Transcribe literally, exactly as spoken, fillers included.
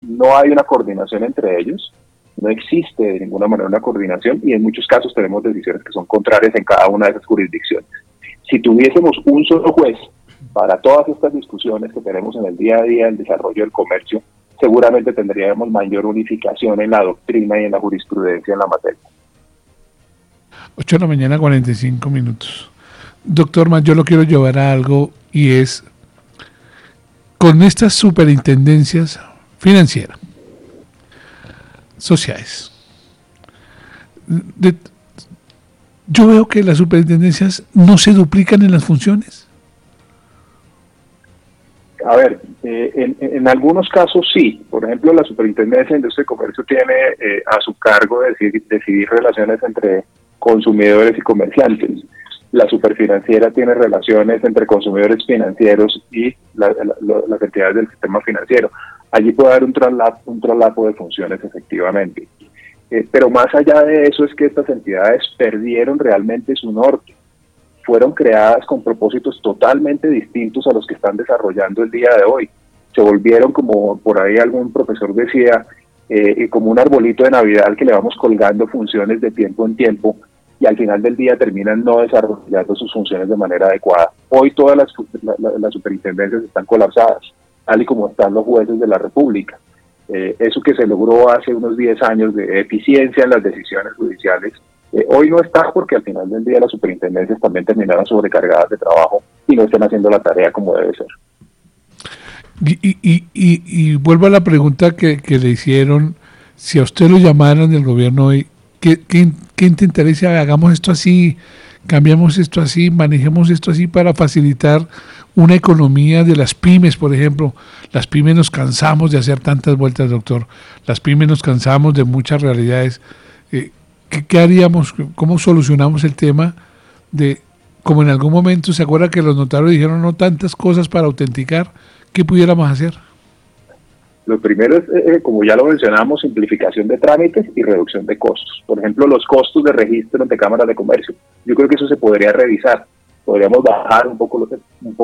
no hay una coordinación entre ellos, no existe de ninguna manera una coordinación y en muchos casos tenemos decisiones que son contrarias en cada una de esas jurisdicciones. Si tuviésemos un solo juez para todas estas discusiones que tenemos en el día a día del desarrollo del comercio, seguramente tendríamos mayor unificación en la doctrina y en la jurisprudencia en la materia. ocho de la mañana, cuarenta y cinco minutos. Doctor Mas, yo lo quiero llevar a algo y es con estas superintendencias financieras, sociales. De, yo veo que las superintendencias no se duplican en las funciones. A ver, eh, en, en algunos casos sí. Por ejemplo, la Superintendencia de Industria y Comercio tiene eh, a su cargo decidir, decidir relaciones entre consumidores y comerciantes. La Superfinanciera tiene relaciones entre consumidores financieros y la, la, la, las entidades del sistema financiero. Allí puede haber un traslapo, un traslapo de funciones efectivamente. Eh, pero más allá de eso es que estas entidades perdieron realmente su norte. Fueron creadas con propósitos totalmente distintos a los que están desarrollando el día de hoy. Se volvieron, como por ahí algún profesor decía, eh, como un arbolito de Navidad al que le vamos colgando funciones de tiempo en tiempo y al final del día terminan no desarrollando sus funciones de manera adecuada. Hoy todas las, la, la, las superintendencias están colapsadas, tal y como están los jueces de la República. Eh, eso que se logró hace unos diez años de eficiencia en las decisiones judiciales, Eh, hoy no está porque al final del día las superintendencias también terminaron sobrecargadas de trabajo y no están haciendo la tarea como debe ser. Y, y, y, y vuelvo a la pregunta que, que le hicieron, si a usted lo llamaran del gobierno hoy, ¿qué, qué, qué intentaría? Si hagamos esto así, cambiamos esto así, manejemos esto así para facilitar una economía de las pymes, por ejemplo. Las pymes nos cansamos de hacer tantas vueltas, doctor. Las pymes nos cansamos de muchas realidades. Eh, ¿Qué, ¿Qué haríamos? ¿Cómo solucionamos el tema de, como en algún momento, se acuerda que los notarios dijeron no tantas cosas para autenticar? ¿Qué pudiéramos hacer? Lo primero es, eh, como ya lo mencionamos, simplificación de trámites y reducción de costos. Por ejemplo, los costos de registro ante cámaras de comercio. Yo creo que eso se podría revisar. Podríamos bajar un poco, los, un poco